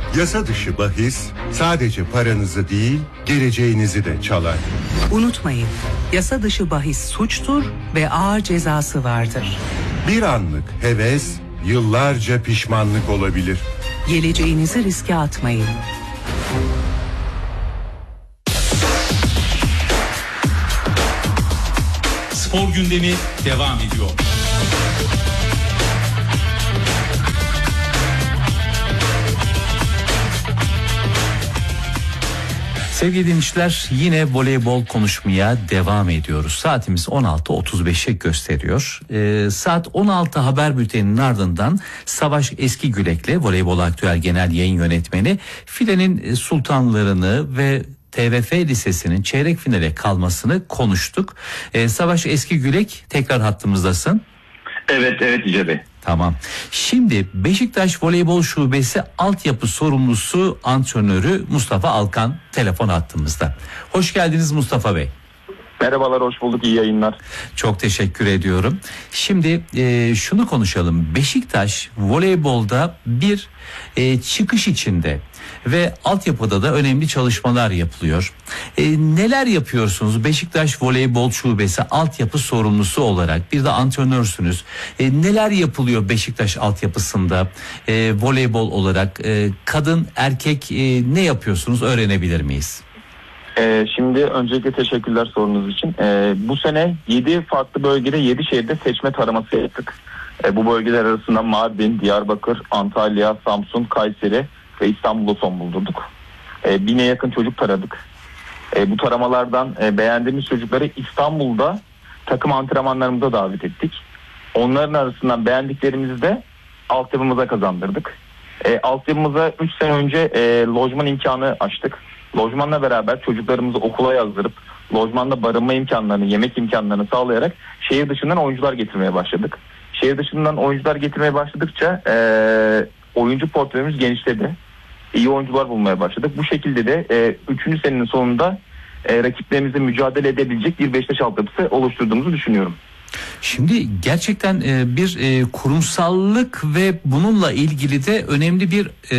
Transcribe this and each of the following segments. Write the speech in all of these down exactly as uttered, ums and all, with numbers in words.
Yasa dışı bahis sadece paranızı değil, geleceğinizi de çalar. Unutmayın, yasa dışı bahis suçtur ve ağır cezası vardır. Bir anlık heves, yıllarca pişmanlık olabilir. Geleceğinizi riske atmayın. Spor gündemi devam ediyor. Sevgili dinleyiciler, yine voleybol konuşmaya devam ediyoruz. Saatimiz on altı otuz beşe gösteriyor. Ee, saat on altı haber bülteninin ardından Savaş Eskigülek'le Voleybol Aktüel Genel Yayın Yönetmeni filenin sultanlarını ve T V F Lisesi'nin çeyrek finale kalmasını konuştuk. Ee, Savaş Eskigülek, tekrar hattımızdasın. Evet, evet Yüce Bey. Tamam. Şimdi Beşiktaş Voleybol Şubesi altyapı sorumlusu antrenörü Mustafa Alkan telefon hattımızda. Hoş geldiniz Mustafa Bey. Merhabalar, hoş bulduk, iyi yayınlar. Çok teşekkür ediyorum. Şimdi e, şunu konuşalım. Beşiktaş voleybolda bir e, çıkış içinde ve altyapıda da önemli çalışmalar yapılıyor. E, neler yapıyorsunuz Beşiktaş Voleybol Şubesi altyapı sorumlusu olarak? Bir de antrenörsünüz. E, neler yapılıyor Beşiktaş altyapısında e, voleybol olarak? E, kadın, erkek e, ne yapıyorsunuz, öğrenebilir miyiz? Ee, şimdi öncelikle teşekkürler sorunuz için. Ee, bu sene yedi farklı bölgede yedi şehirde seçme taraması yaptık. Ee, bu bölgeler arasında Mardin, Diyarbakır, Antalya, Samsun, Kayseri ve İstanbul'da son buldurduk. Ee, bine yakın çocuk taradık. Ee, bu taramalardan e, beğendiğimiz çocukları İstanbul'da takım antrenmanlarımıza davet ettik. Onların arasından beğendiklerimizi de altyapımıza kazandırdık. E, altyapımıza üç sene önce e, lojman imkanı açtık. Lojmanla beraber çocuklarımızı okula yazdırıp lojmanda barınma imkanlarını, yemek imkanlarını sağlayarak şehir dışından oyuncular getirmeye başladık. Şehir dışından oyuncular getirmeye başladıkça e, oyuncu portföyümüz genişledi. İyi oyuncular bulmaya başladık. Bu şekilde de e, üçüncü senenin sonunda e, rakiplerimizle mücadele edebilecek bir Beşiktaş altyapısı oluşturduğumuzu düşünüyorum. Şimdi gerçekten e, bir e, kurumsallık ve bununla ilgili de önemli bir e,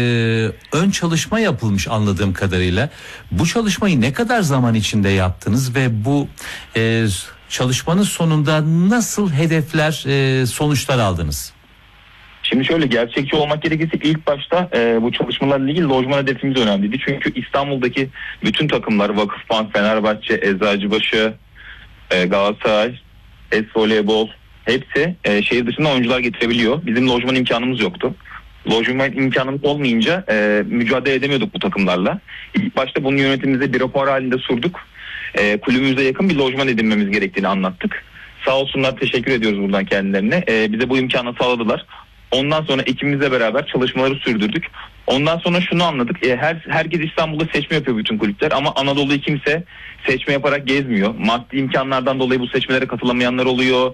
ön çalışma yapılmış anladığım kadarıyla. Bu çalışmayı ne kadar zaman içinde yaptınız ve bu e, çalışmanın sonunda nasıl hedefler, e, sonuçlar aldınız? Şimdi şöyle, gerçekçi olmak gerekirse ilk başta e, bu çalışmalarla ilgili lojman hedefimiz önemliydi. Çünkü İstanbul'daki bütün takımlar, Vakıfbank, Fenerbahçe, Eczacıbaşı, e, Galatasaray, Es-Voleybol hepsi e, şehir dışından oyuncular getirebiliyor. Bizim lojman imkanımız yoktu. Lojman imkanımız olmayınca e, mücadele edemiyorduk bu takımlarla. İlk başta bunun yönetimimize bir rapor halinde sorduk. E, kulübümüze yakın bir lojman edinmemiz gerektiğini anlattık. Sağ olsunlar, teşekkür ediyoruz buradan kendilerine. E, bize bu imkanı sağladılar. Ondan sonra ekibimizle beraber çalışmaları sürdürdük. Ondan sonra şunu anladık. E, her herkes İstanbul'da seçme yapıyor, bütün kulüpler, ama Anadolu'yu kimse seçme yaparak gezmiyor. Maddi imkanlardan dolayı bu seçmelere katılamayanlar oluyor.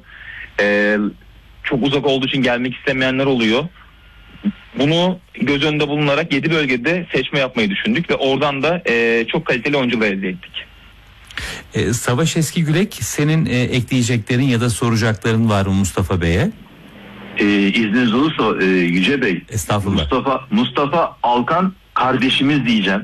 E, çok uzak olduğu için gelmek istemeyenler oluyor. Bunu göz önünde bulunarak yedi bölgede seçme yapmayı düşündük ve oradan da e, çok kaliteli oyuncular elde ettik. E, Savaş Eskigülek, senin e, ekleyeceklerin ya da soracakların var mı Mustafa Bey'e? Ee, izniniz olursa e, Yüce Bey, Estağfurullah. Mustafa Mustafa Alkan kardeşimiz diyeceğim.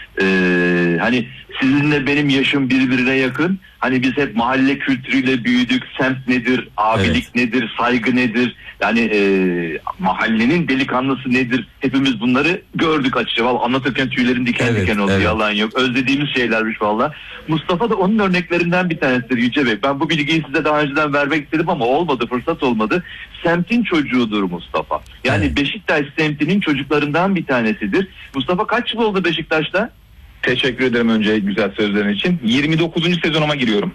Ee, hani sizinle benim yaşım birbirine yakın. Hani biz hep mahalle kültürüyle büyüdük. Semt nedir, abilik evet. nedir, saygı nedir? Yani e, mahallenin delikanlısı nedir? Hepimiz bunları gördük açıkça. Vallahi anlatırken tüylerim diken evet, diken oldu. Evet. Yalan yok. Özlediğimiz şeylermiş valla. Mustafa da onun örneklerinden bir tanesidir Yüce Bey. Ben bu bilgiyi size daha önceden vermek istedim ama olmadı, fırsat olmadı. Semtin çocuğudur Mustafa. Yani evet. Beşiktaş semtinin çocuklarından bir tanesidir. Mustafa kaç yıl oldu Beşiktaş'ta? Teşekkür ederim önce güzel sözlerin için. yirmi dokuzuncu sezonuma giriyorum.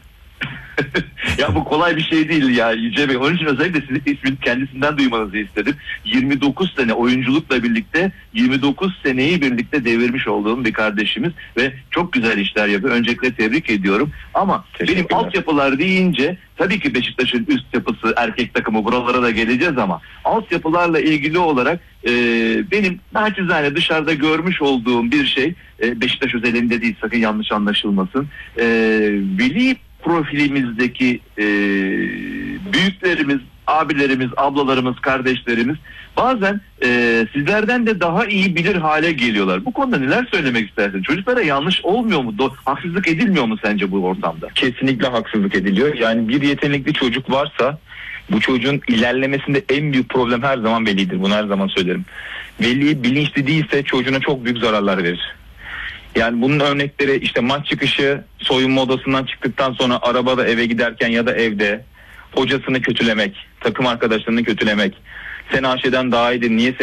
Ya bu kolay bir şey değil ya Yüce Bey. Onun için özellikle sizin ismini kendisinden duymanızı istedim. yirmi dokuz sene oyunculukla birlikte yirmi dokuz seneyi birlikte devirmiş olduğum bir kardeşimiz ve çok güzel işler yapıyor. Öncelikle tebrik ediyorum. Ama benim altyapılar deyince tabii ki Beşiktaş'ın üst yapısı, erkek takımı, buralara da geleceğiz ama altyapılarla ilgili olarak e, benim naçizane dışarıda görmüş olduğum bir şey, e, Beşiktaş özelinde değil, sakın yanlış anlaşılmasın. E, Veli profilimizdeki e, büyüklerimiz, abilerimiz, ablalarımız, kardeşlerimiz bazen e, sizlerden de daha iyi bilir hale geliyorlar. Bu konuda neler söylemek istersin? Çocuklara yanlış olmuyor mu? Do- haksızlık edilmiyor mu sence bu ortamda? Kesinlikle haksızlık ediliyor. Yani bir yetenekli çocuk varsa bu çocuğun ilerlemesinde en büyük problem her zaman velidir. Bunu her zaman söylerim. Veli bilinçli değilse çocuğuna çok büyük zararlar verir. Yani bunun örnekleri işte maç çıkışı, soyunma odasından çıktıktan sonra arabada eve giderken ya da evde hocasını kötülemek, takım arkadaşlarını kötülemek, sen Ayşe'den daha iyiydin, niye